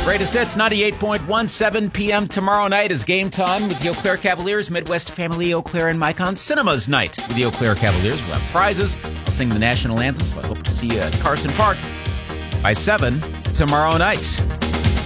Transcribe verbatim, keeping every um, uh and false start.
Greatest Hits, ninety-eight point one, seven p.m. tomorrow night is Game Time with the Eau Claire Cavaliers. Midwest Family Eau Claire and Micon Cinemas Night with the Eau Claire Cavaliers. We'll have prizes. I'll sing the national anthem, so I hope to see you at Carson Park by seven tomorrow night.